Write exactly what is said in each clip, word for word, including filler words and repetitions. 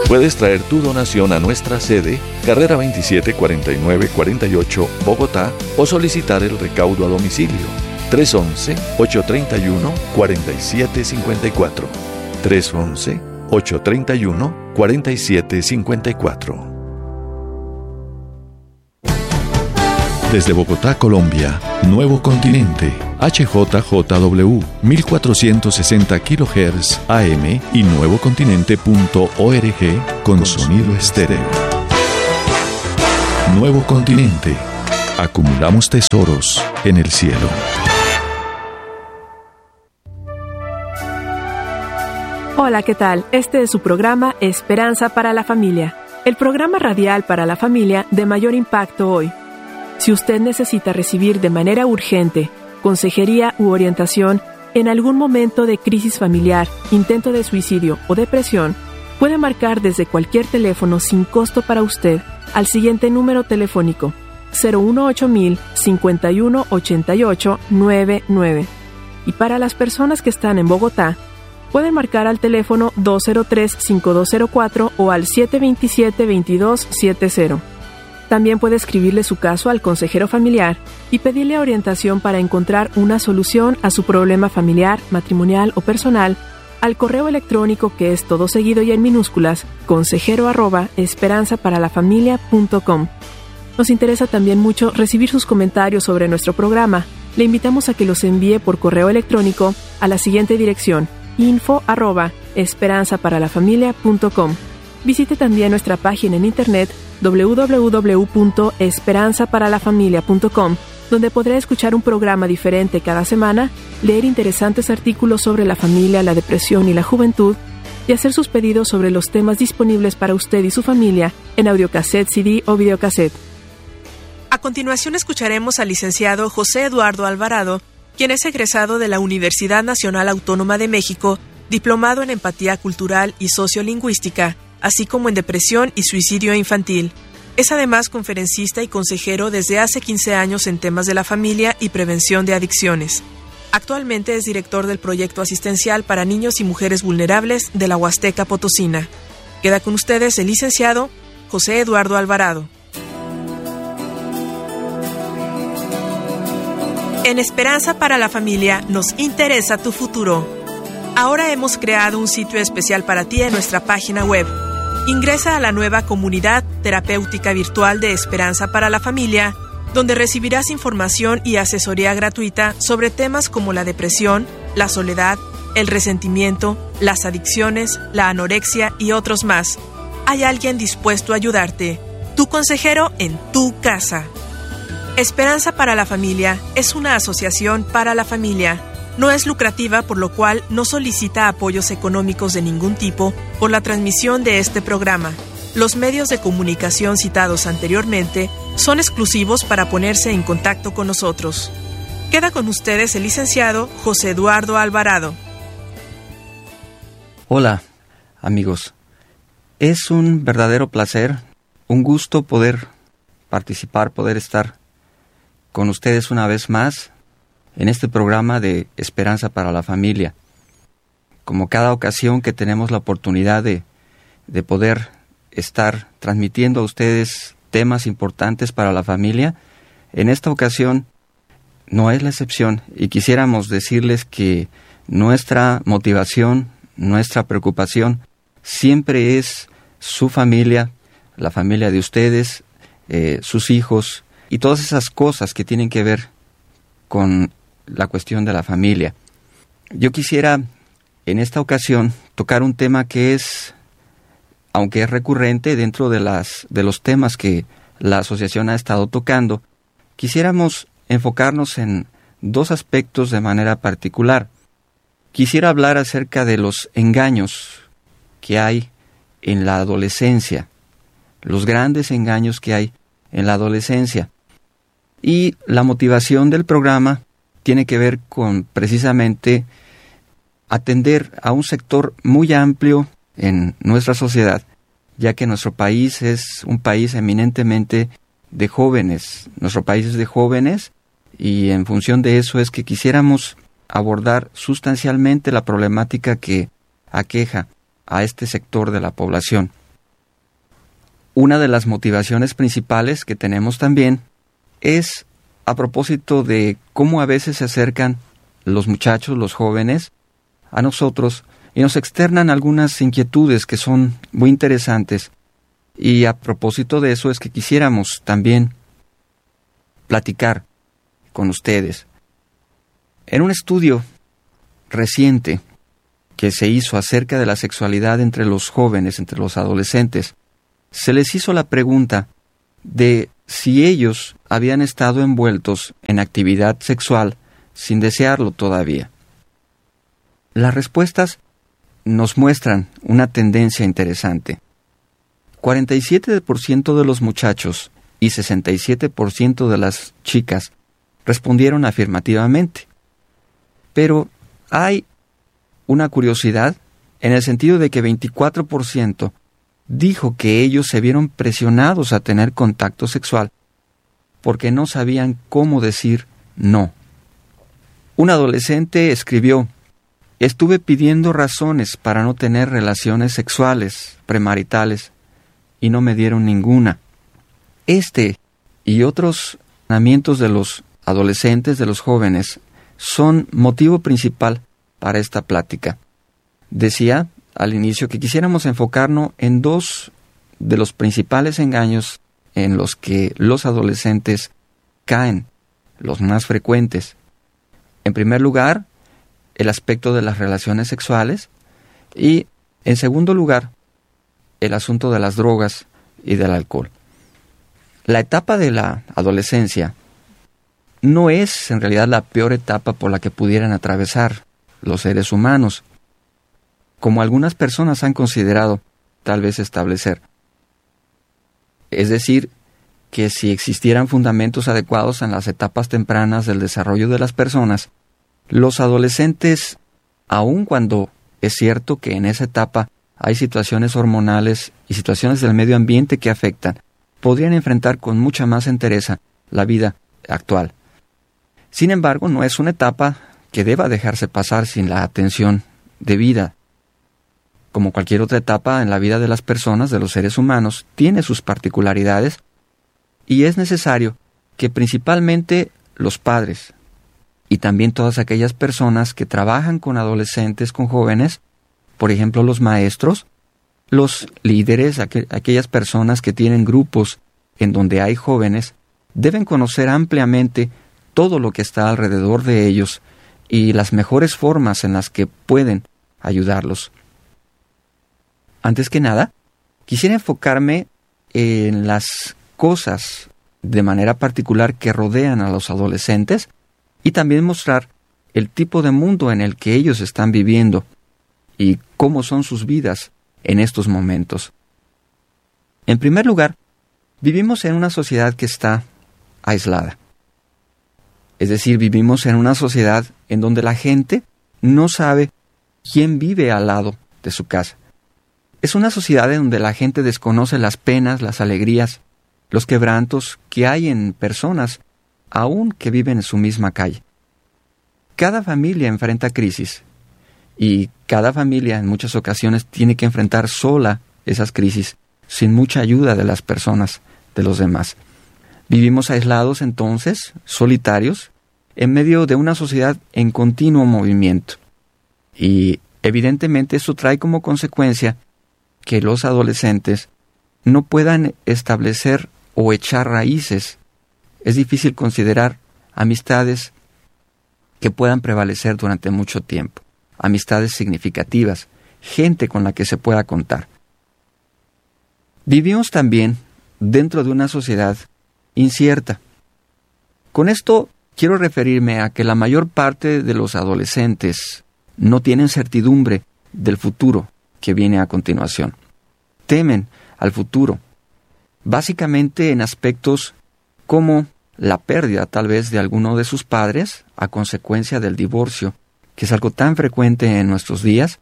Puedes traer tu donación a nuestra sede, Carrera veintisiete cuarenta y nueve cuarenta y ocho, Bogotá, o solicitar el recaudo a domicilio. tres once, ocho treinta y uno, cuarenta y siete cincuenta y cuatro. tres once, ocho treinta y uno, cuarenta y siete cincuenta y cuatro. Desde Bogotá, Colombia, Nuevo Continente, H J J W, mil cuatrocientos sesenta kilohertz A M y nuevocontinente punto org con sonido estéreo. Nuevo Continente. Acumulamos tesoros en el cielo. Hola, ¿qué tal? Este es su programa Esperanza para la Familia, el programa radial para la familia de mayor impacto hoy. Si usted necesita recibir de manera urgente consejería u orientación en algún momento de crisis familiar, intento de suicidio o depresión, puede marcar desde cualquier teléfono sin costo para usted al siguiente número telefónico cero uno ocho mil, cincuenta y uno ochenta y ocho, noventa y nueve. Y para las personas que están en Bogotá, pueden marcar al teléfono dos cero tres, cinco dos cero cuatro o al siete dos siete, veintidós setenta. También puede escribirle su caso al consejero familiar y pedirle orientación para encontrar una solución a su problema familiar, matrimonial o personal al correo electrónico que es todo seguido y en minúsculas, consejero arroba esperanzaparalafamilia punto com. Nos interesa también mucho recibir sus comentarios sobre nuestro programa. Le invitamos a que los envíe por correo electrónico a la siguiente dirección: info arroba esperanzaparalafamilia punto com. Visite también nuestra página en internet doble u doble u doble u punto esperanza para la familia punto com, donde podrá escuchar un programa diferente cada semana, leer interesantes artículos sobre la familia, la depresión y la juventud, y hacer sus pedidos sobre los temas disponibles para usted y su familia en audiocassette, C D o videocassette. A continuación escucharemos al licenciado José Eduardo Alvarado, quien es egresado de la Universidad Nacional Autónoma de México, diplomado en Empatía Cultural y Sociolingüística, así como en depresión y suicidio infantil. Es además conferencista y consejero desde hace quince años en temas de la familia y prevención de adicciones. Actualmente es director del proyecto asistencial para niños y mujeres vulnerables de la Huasteca Potosina. Queda con ustedes el licenciado José Eduardo Alvarado. En Esperanza para la Familia nos interesa tu futuro. Ahora hemos creado un sitio especial para ti en nuestra página web. Ingresa a la nueva comunidad terapéutica virtual de Esperanza para la Familia, donde recibirás información y asesoría gratuita sobre temas como la depresión, la soledad, el resentimiento, las adicciones, la anorexia y otros más. Hay alguien dispuesto a ayudarte. Tu consejero en tu casa. Esperanza para la Familia es una asociación para la familia. No es lucrativa, por lo cual no solicita apoyos económicos de ningún tipo por la transmisión de este programa. Los medios de comunicación citados anteriormente son exclusivos para ponerse en contacto con nosotros. Queda con ustedes el licenciado José Eduardo Alvarado. Hola, amigos. Es un verdadero placer, un gusto poder participar, poder estar con ustedes una vez más en este programa de Esperanza para la Familia. Como cada ocasión que tenemos la oportunidad de, de poder estar transmitiendo a ustedes temas importantes para la familia, en esta ocasión no es la excepción, y quisiéramos decirles que nuestra motivación, nuestra preocupación siempre es su familia, la familia de ustedes, eh, sus hijos y todas esas cosas que tienen que ver con la cuestión de la familia. Yo quisiera en esta ocasión tocar un tema que es, aunque es recurrente dentro de las de los temas que la asociación ha estado tocando, quisiéramos enfocarnos en dos aspectos de manera particular. Quisiera hablar acerca de los engaños que hay en la adolescencia, los grandes engaños que hay en la adolescencia. Y la motivación del programa tiene que ver con precisamente atender a un sector muy amplio en nuestra sociedad, ya que nuestro país es un país eminentemente de jóvenes. Nuestro país es de jóvenes y en función de eso es que quisiéramos abordar sustancialmente la problemática que aqueja a este sector de la población. una de las motivaciones principales que tenemos también es a propósito de cómo a veces se acercan los muchachos, los jóvenes, a nosotros y nos externan algunas inquietudes que son muy interesantes. Y a propósito de eso es que quisiéramos también platicar con ustedes. En un estudio reciente que se hizo acerca de la sexualidad entre los jóvenes, entre los adolescentes, se les hizo la pregunta de si ellos habían estado envueltos en actividad sexual sin desearlo todavía. Las respuestas nos muestran una tendencia interesante. cuarenta y siete por ciento de los muchachos y sesenta y siete por ciento de las chicas respondieron afirmativamente. Pero hay una curiosidad en el sentido de que veinticuatro por ciento dijo que ellos se vieron presionados a tener contacto sexual porque no sabían cómo decir no. Un adolescente escribió: estuve pidiendo razones para no tener relaciones sexuales premaritales y no me dieron ninguna. Este y otros razonamientos de los adolescentes, de los jóvenes, son motivo principal para esta plática. Decía al inicio que quisiéramos enfocarnos en dos de los principales engaños en los que los adolescentes caen, los más frecuentes. En primer lugar, el aspecto de las relaciones sexuales y, en segundo lugar, el asunto de las drogas y del alcohol. La etapa de la adolescencia no es en realidad la peor etapa por la que pudieran atravesar los seres humanos, como algunas personas han considerado tal vez establecer. Es decir, que si existieran fundamentos adecuados en las etapas tempranas del desarrollo de las personas, los adolescentes, aun cuando es cierto que en esa etapa hay situaciones hormonales y situaciones del medio ambiente que afectan, podrían enfrentar con mucha más entereza la vida actual. Sin embargo, no es una etapa que deba dejarse pasar sin la atención debida. Como cualquier otra etapa en la vida de las personas, de los seres humanos, tiene sus particularidades y es necesario que principalmente los padres y también todas aquellas personas que trabajan con adolescentes, con jóvenes, por ejemplo los maestros, los líderes, aqu- aquellas personas que tienen grupos en donde hay jóvenes, deben conocer ampliamente todo lo que está alrededor de ellos y las mejores formas en las que pueden ayudarlos. Antes que nada, quisiera enfocarme en las cosas de manera particular que rodean a los adolescentes y también mostrar el tipo de mundo en el que ellos están viviendo y cómo son sus vidas en estos momentos. En primer lugar, vivimos en una sociedad que está aislada. Es decir, vivimos en una sociedad en donde la gente no sabe quién vive al lado de su casa. Es una sociedad en donde la gente desconoce las penas, las alegrías, los quebrantos que hay en personas, aún que viven en su misma calle. Cada familia enfrenta crisis y cada familia en muchas ocasiones tiene que enfrentar sola esas crisis, sin mucha ayuda de las personas, de los demás. Vivimos aislados entonces, solitarios, en medio de una sociedad en continuo movimiento. Y evidentemente eso trae como consecuencia que los adolescentes no puedan establecer o echar raíces. Es difícil considerar amistades que puedan prevalecer durante mucho tiempo, amistades significativas, gente con la que se pueda contar. Vivimos también dentro de una sociedad incierta. Con esto quiero referirme a que la mayor parte de los adolescentes no tienen certidumbre del futuro que viene a continuación. Temen al futuro, básicamente en aspectos como la pérdida tal vez de alguno de sus padres a consecuencia del divorcio, que es algo tan frecuente en nuestros días,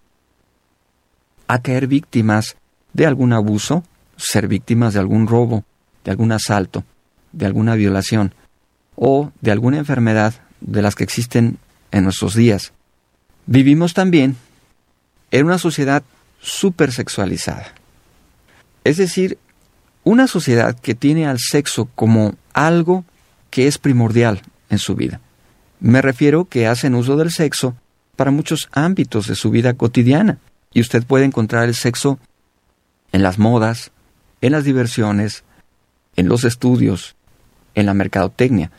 a caer víctimas de algún abuso, ser víctimas de algún robo, de algún asalto, de alguna violación o de alguna enfermedad de las que existen en nuestros días. Vivimos también en una sociedad súper sexualizada. Es decir, una sociedad que tiene al sexo como algo que es primordial en su vida. Me refiero que hacen uso del sexo para muchos ámbitos de su vida cotidiana, y usted puede encontrar el sexo en las modas, en las diversiones, en los estudios, en la mercadotecnia.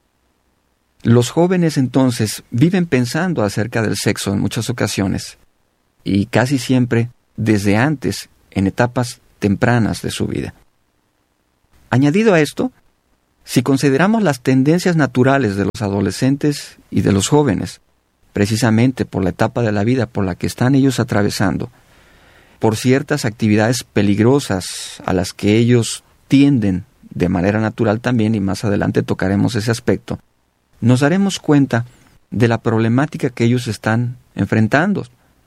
Los jóvenes entonces viven pensando acerca del sexo en muchas ocasiones, y casi siempre desde antes, en etapas tempranas de su vida. Añadido a esto, si consideramos las tendencias naturales de los adolescentes y de los jóvenes, precisamente por la etapa de la vida por la que están ellos atravesando, por ciertas actividades peligrosas a las que ellos tienden de manera natural también, y más adelante tocaremos ese aspecto, nos daremos cuenta de la problemática que ellos están enfrentando.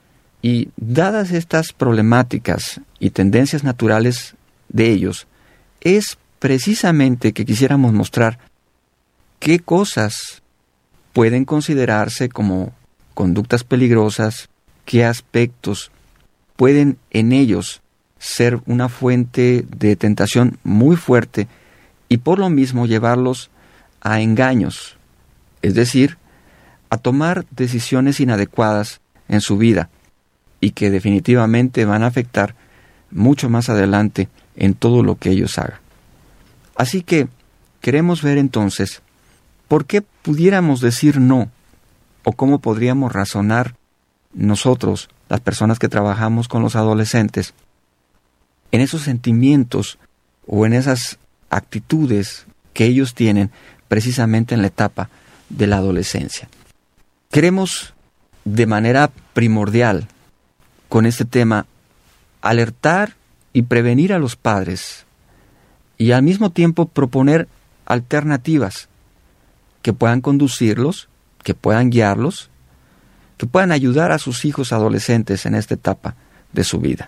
Y dadas estas problemáticas y tendencias naturales de ellos, es precisamente que quisiéramos mostrar qué cosas pueden considerarse como conductas peligrosas, qué aspectos pueden en ellos ser una fuente de tentación muy fuerte y por lo mismo llevarlos a engaños, es decir, a tomar decisiones inadecuadas en su vida y que definitivamente van a afectar mucho más adelante en todo lo que ellos hagan. Así que queremos ver entonces por qué pudiéramos decir no, o cómo podríamos razonar nosotros, las personas que trabajamos con los adolescentes, en esos sentimientos o en esas actitudes que ellos tienen precisamente en la etapa de la adolescencia. Queremos de manera primordial con este tema alertar y prevenir a los padres y al mismo tiempo proponer alternativas que puedan conducirlos, que puedan guiarlos, que puedan ayudar a sus hijos adolescentes en esta etapa de su vida.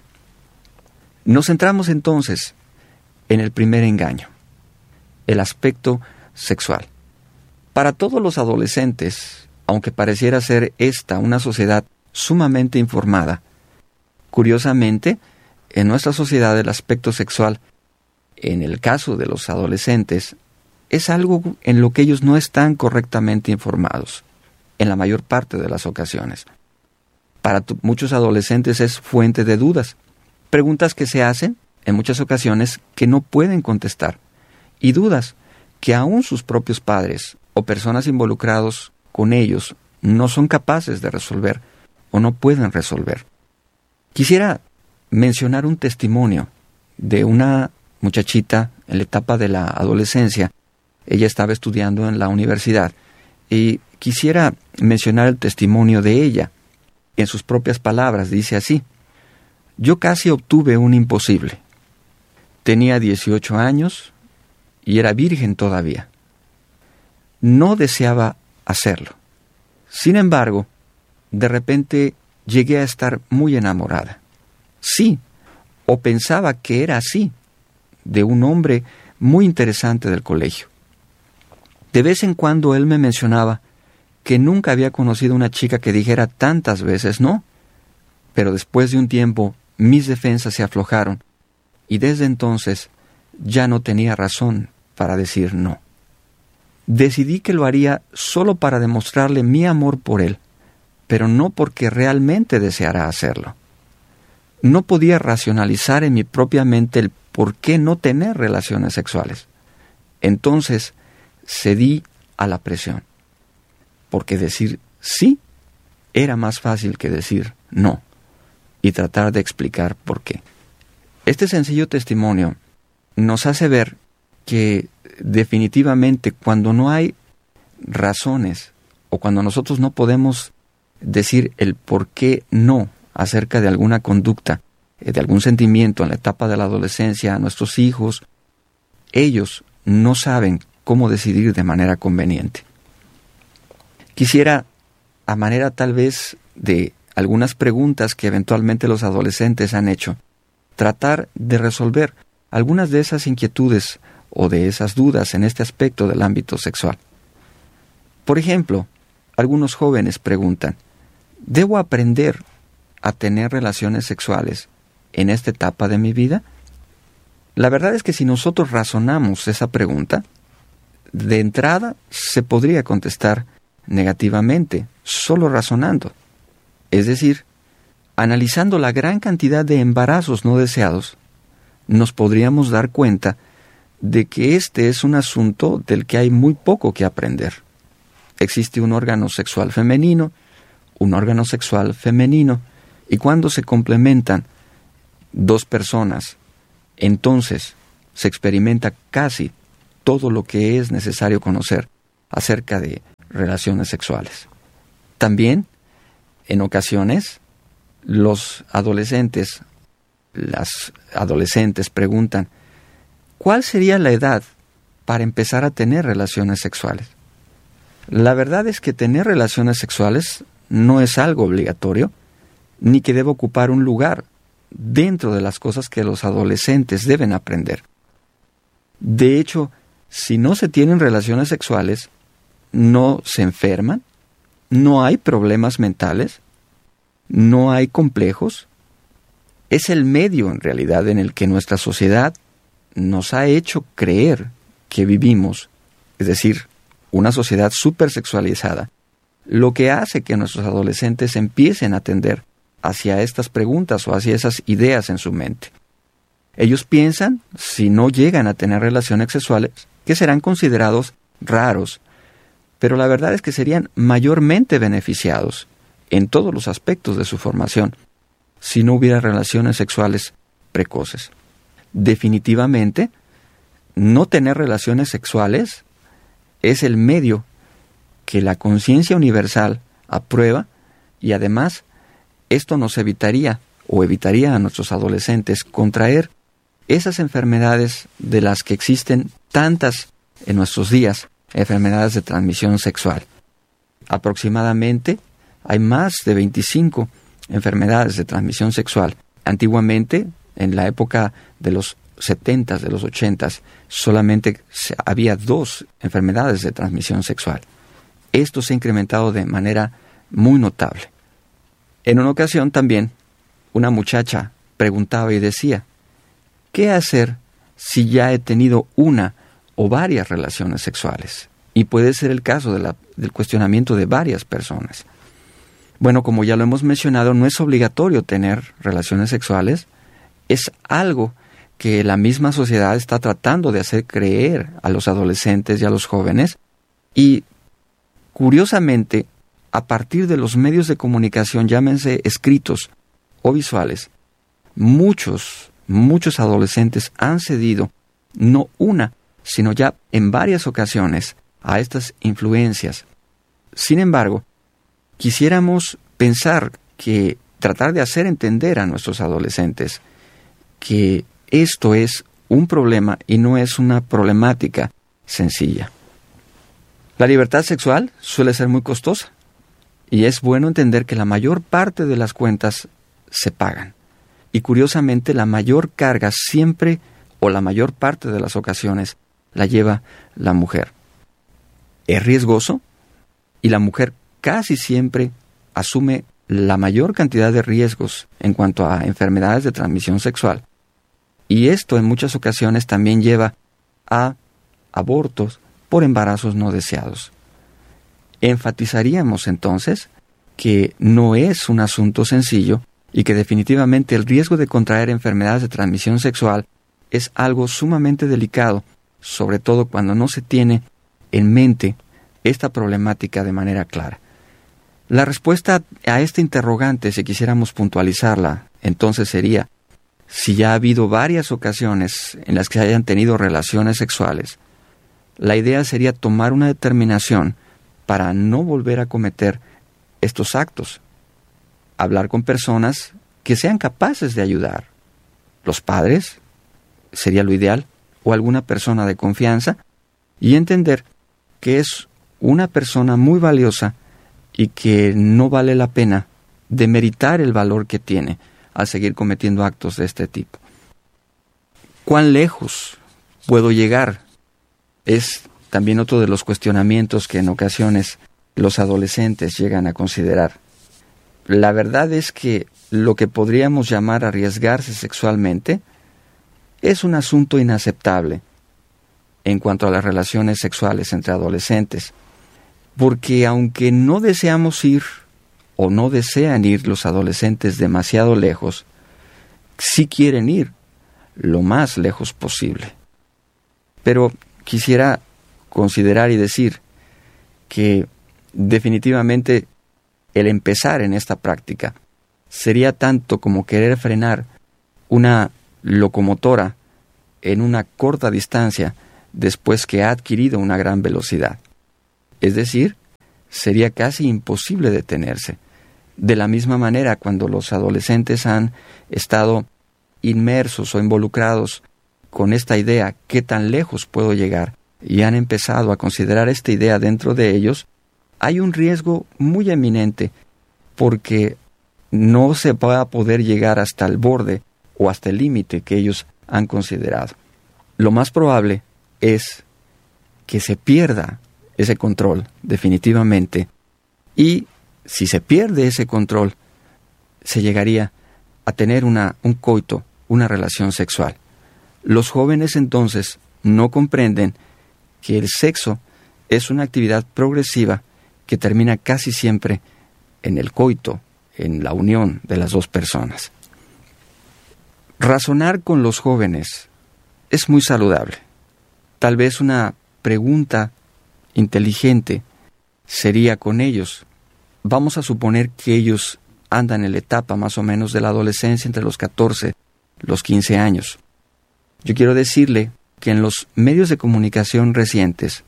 Nos centramos entonces en el primer engaño, el aspecto sexual. Para todos los adolescentes, aunque pareciera ser esta una sociedad sumamente informada, curiosamente, en nuestra sociedad el aspecto sexual, en el caso de los adolescentes, es algo en lo que ellos no están correctamente informados, en la mayor parte de las ocasiones. Para t- muchos adolescentes es fuente de dudas, preguntas que se hacen en muchas ocasiones que no pueden contestar, y dudas que aún sus propios padres o personas involucrados con ellos no son capaces de resolver o no pueden resolver. Quisiera mencionar un testimonio de una muchachita en la etapa de la adolescencia. Ella estaba estudiando en la universidad y quisiera mencionar el testimonio de ella. En sus propias palabras dice así: yo casi obtuve un imposible. Tenía dieciocho años y era virgen todavía. No deseaba hacerlo. Sin embargo, de repente llegué a estar muy enamorada. Sí, o pensaba que era así, de un hombre muy interesante del colegio. De vez en cuando él me mencionaba que nunca había conocido una chica que dijera tantas veces no, pero después de un tiempo mis defensas se aflojaron y desde entonces ya no tenía razón para decir no. Decidí que lo haría solo para demostrarle mi amor por él, pero no porque realmente deseara hacerlo. No podía racionalizar en mi propia mente el por qué no tener relaciones sexuales. Entonces cedí a la presión, porque decir sí era más fácil que decir no, y tratar de explicar por qué. Este sencillo testimonio nos hace ver que definitivamente cuando no hay razones o cuando nosotros no podemos decir el por qué no acerca de alguna conducta, de algún sentimiento en la etapa de la adolescencia a nuestros hijos, ellos no saben cómo decidir de manera conveniente. Quisiera, a manera tal vez de algunas preguntas que eventualmente los adolescentes han hecho, tratar de resolver algunas de esas inquietudes o de esas dudas en este aspecto del ámbito sexual. Por ejemplo, algunos jóvenes preguntan: ¿debo aprender a tener relaciones sexuales en esta etapa de mi vida? La verdad es que si nosotros razonamos esa pregunta, de entrada se podría contestar negativamente, solo razonando. Es decir, analizando la gran cantidad de embarazos no deseados, nos podríamos dar cuenta de que este es un asunto del que hay muy poco que aprender. Existe un órgano sexual femenino, un órgano sexual femenino, y cuando se complementan dos personas, entonces se experimenta casi todo lo que es necesario conocer acerca de relaciones sexuales. También, en ocasiones, los adolescentes, las adolescentes preguntan, ¿cuál sería la edad para empezar a tener relaciones sexuales? La verdad es que tener relaciones sexuales no es algo obligatorio, ni que debe ocupar un lugar dentro de las cosas que los adolescentes deben aprender. De hecho, si no se tienen relaciones sexuales, no se enferman, no hay problemas mentales, no hay complejos. Es el medio, en realidad, en el que nuestra sociedad nos ha hecho creer que vivimos, es decir, una sociedad supersexualizada, lo que hace que nuestros adolescentes empiecen a tender hacia estas preguntas o hacia esas ideas en su mente. Ellos piensan, si no llegan a tener relaciones sexuales, que serán considerados raros, pero la verdad es que serían mayormente beneficiados en todos los aspectos de su formación si no hubiera relaciones sexuales precoces. Definitivamente, no tener relaciones sexuales es el medio que la conciencia universal aprueba, y además esto nos evitaría o evitaría a nuestros adolescentes contraer esas enfermedades de las que existen tantas en nuestros días, enfermedades de transmisión sexual. Aproximadamente hay más de veinticinco enfermedades de transmisión sexual. Antiguamente, en la época de los setentas, de los ochentas, solamente había dos enfermedades de transmisión sexual. Esto se ha incrementado de manera muy notable. En una ocasión también, una muchacha preguntaba y decía, ¿qué hacer si ya he tenido una o varias relaciones sexuales? Y puede ser el caso de la, del cuestionamiento de varias personas. Bueno, como ya lo hemos mencionado, no es obligatorio tener relaciones sexuales. Es algo que la misma sociedad está tratando de hacer creer a los adolescentes y a los jóvenes. Y, curiosamente, a partir de los medios de comunicación, llámense escritos o visuales, muchos, muchos adolescentes han cedido, no una, sino ya en varias ocasiones, a estas influencias. Sin embargo, quisiéramos pensar que tratar de hacer entender a nuestros adolescentes que esto es un problema y no es una problemática sencilla. La libertad sexual suele ser muy costosa y es bueno entender que la mayor parte de las cuentas se pagan. Y curiosamente la mayor carga siempre o la mayor parte de las ocasiones la lleva la mujer. Es riesgoso y la mujer casi siempre asume la mayor cantidad de riesgos en cuanto a enfermedades de transmisión sexual. Y esto en muchas ocasiones también lleva a abortos por embarazos no deseados. Enfatizaríamos entonces que no es un asunto sencillo y que definitivamente el riesgo de contraer enfermedades de transmisión sexual es algo sumamente delicado, sobre todo cuando no se tiene en mente esta problemática de manera clara. La respuesta a este interrogante, si quisiéramos puntualizarla, entonces sería, si ya ha habido varias ocasiones en las que hayan tenido relaciones sexuales, la idea sería tomar una determinación para no volver a cometer estos actos. Hablar con personas que sean capaces de ayudar. Los padres, sería lo ideal, o alguna persona de confianza, y entender que es una persona muy valiosa y que no vale la pena demeritar el valor que tiene al seguir cometiendo actos de este tipo. ¿Cuán lejos puedo llegar? Es también otro de los cuestionamientos que en ocasiones los adolescentes llegan a considerar. La verdad es que lo que podríamos llamar arriesgarse sexualmente es un asunto inaceptable en cuanto a las relaciones sexuales entre adolescentes, porque aunque no deseamos ir o no desean ir los adolescentes demasiado lejos, sí quieren ir lo más lejos posible. Pero quisiera considerar y decir que definitivamente el empezar en esta práctica sería tanto como querer frenar una locomotora en una corta distancia después que ha adquirido una gran velocidad. Es decir, sería casi imposible detenerse. De la misma manera, cuando los adolescentes han estado inmersos o involucrados con esta idea, ¿qué tan lejos puedo llegar?, y han empezado a considerar esta idea dentro de ellos, hay un riesgo muy eminente porque no se va a poder llegar hasta el borde o hasta el límite que ellos han considerado. Lo más probable es que se pierda ese control definitivamente, y si se pierde ese control, se llegaría a tener una, un coito, una relación sexual. Los jóvenes entonces no comprenden que el sexo es una actividad progresiva que termina casi siempre en el coito, en la unión de las dos personas. Razonar con los jóvenes es muy saludable. Tal vez una pregunta inteligente sería con ellos. Vamos a suponer que ellos andan en la etapa más o menos de la adolescencia, entre los catorce, los quince años. Yo quiero decirle que en los medios de comunicación recientes,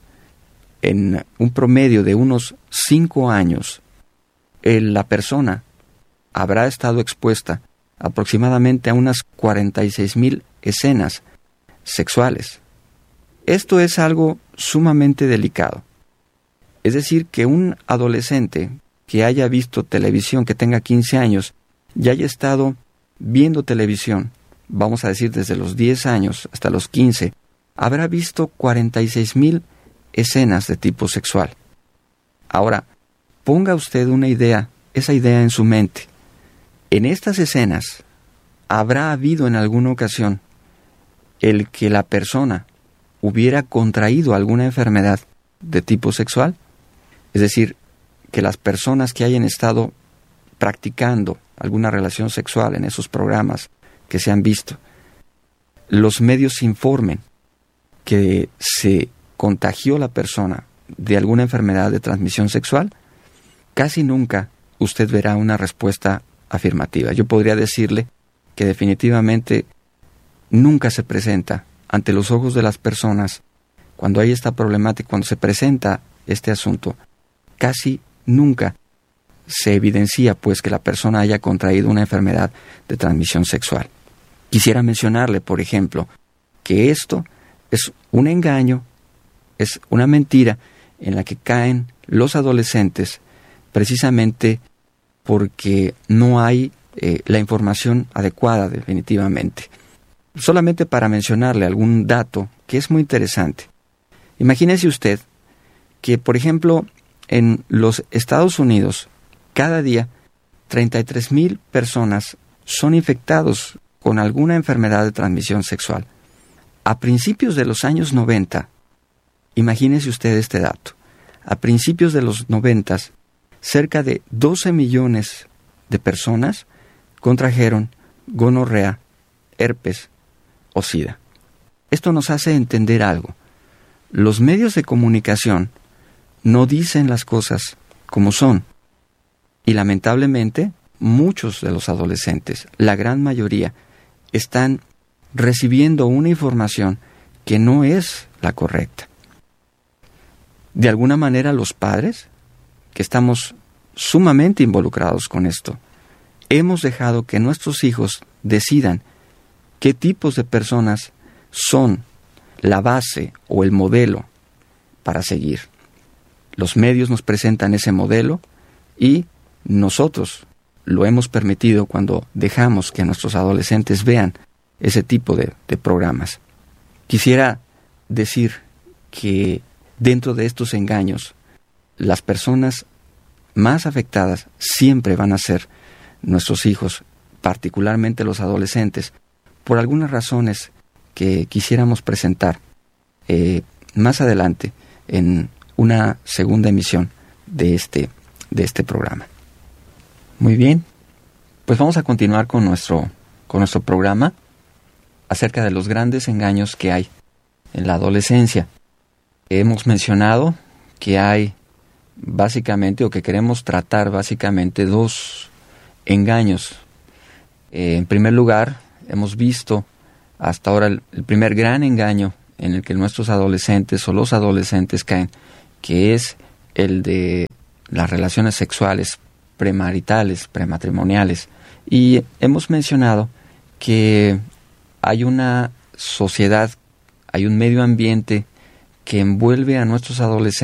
en un promedio de unos cinco años, el, la persona habrá estado expuesta aproximadamente a unas cuarenta y seis mil escenas sexuales. Esto es algo sumamente delicado. Es decir, que un adolescente que haya visto televisión, que tenga quince años, y haya estado viendo televisión, vamos a decir desde los diez años hasta los quince, habrá visto cuarenta y seis mil escenas de tipo sexual. Ahora, ponga usted una idea, esa idea en su mente. En estas escenas, ¿habrá habido en alguna ocasión el que la persona hubiera contraído alguna enfermedad de tipo sexual? Es decir, que las personas que hayan estado practicando alguna relación sexual en esos programas que se han visto, los medios informen que se contagió la persona de alguna enfermedad de transmisión sexual, casi nunca usted verá una respuesta afirmativa. Yo podría decirle que definitivamente nunca se presenta ante los ojos de las personas, cuando hay esta problemática, cuando se presenta este asunto, casi nunca se evidencia pues que la persona haya contraído una enfermedad de transmisión sexual. Quisiera mencionarle, por ejemplo, que esto es un engaño, es una mentira en la que caen los adolescentes precisamente porque no hay eh, la información adecuada definitivamente. Solamente para mencionarle algún dato que es muy interesante. Imagínese usted que, por ejemplo, en los Estados Unidos, cada día treinta y tres mil personas son infectados con alguna enfermedad de transmisión sexual. A principios de los años noventa, imagínese usted este dato, a principios de los noventas, cerca de doce millones de personas contrajeron gonorrea, herpes o sida. Esto nos hace entender algo. Los medios de comunicación no dicen las cosas como son. Y lamentablemente, muchos de los adolescentes, la gran mayoría, están recibiendo una información que no es la correcta. De alguna manera, los padres, que estamos sumamente involucrados con esto, hemos dejado que nuestros hijos decidan qué tipos de personas son la base o el modelo para seguir. Los medios nos presentan ese modelo y nosotros lo hemos permitido cuando dejamos que nuestros adolescentes vean ese tipo de, de programas. Quisiera decir que dentro de estos engaños, las personas más afectadas siempre van a ser nuestros hijos, particularmente los adolescentes, por algunas razones que quisiéramos presentar eh, más adelante en una segunda emisión de este, de este programa. Muy bien, pues vamos a continuar con nuestro, con nuestro programa acerca de los grandes engaños que hay en la adolescencia. Hemos mencionado que hay básicamente, o que queremos tratar básicamente, dos engaños. Eh, en primer lugar, hemos visto hasta ahora el, el primer gran engaño en el que nuestros adolescentes o los adolescentes caen, que es el de las relaciones sexuales premaritales, prematrimoniales. Y hemos mencionado que hay una sociedad, hay un medio ambiente que envuelve a nuestros adolescentes